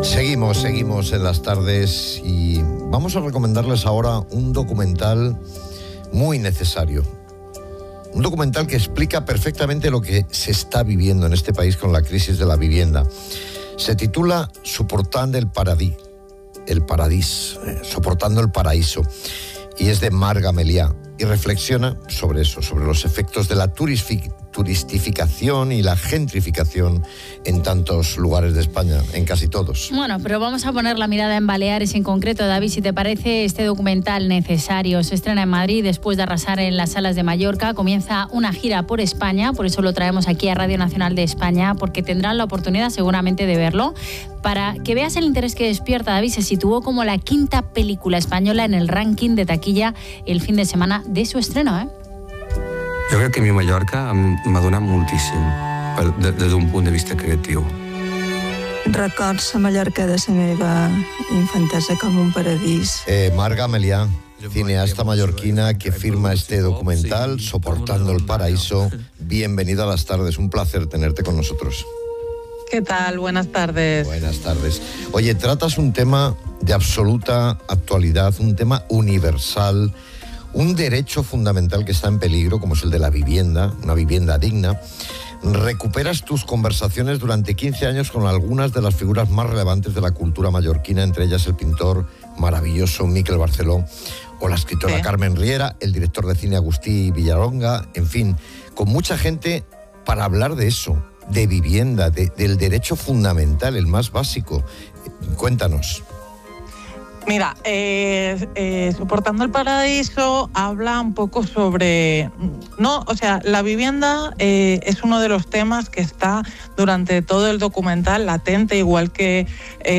Seguimos en las tardes y vamos a recomendarles ahora un documental muy necesario. Un documental que explica perfectamente lo que se está viviendo en este país con la crisis de la vivienda. Se titula Soportando el Soportando el Paraíso, y es de Marga Meliá y reflexiona sobre eso, sobre los efectos de la turistificación y la gentrificación en tantos lugares de España, en casi todos. Bueno, pero vamos a poner la mirada en Baleares en concreto. David, si te parece este documental necesario, se estrena en Madrid después de arrasar en las salas de Mallorca, comienza una gira por España, por eso lo traemos aquí a Radio Nacional de España, porque tendrán la oportunidad seguramente de verlo. Para que veas el interés que despierta, David, se situó como la 5ª película española en el ranking de taquilla el fin de semana de su estreno, ¿eh? Jo crec que a mi Mallorca m'ha donat moltíssim des d'un punt de vista creatiu. Records a Mallorca de la meva infantesa com un paradís. Marga Meliá, cineasta mallorquina que firma este documental, Soportando el Paraíso. Bienvenida a las tardes, un placer tenerte con nosotros. ¿Qué tal? Buenas tardes. Buenas tardes. Oye, tratas un tema de absoluta actualidad, un tema universal, un derecho fundamental que está en peligro, como es el de la vivienda, una vivienda digna. Recuperas tus conversaciones durante 15 años con algunas de las figuras más relevantes de la cultura mallorquina, entre ellas el pintor maravilloso Miquel Barceló o la escritora Carmen Riera, el director de cine Agustí Villalonga, en fin, con mucha gente para hablar de eso, de vivienda, del derecho fundamental, el más básico. Cuéntanos. Mira, Soportando el Paraíso habla un poco sobre... la vivienda es uno de los temas que está durante todo el documental latente, igual que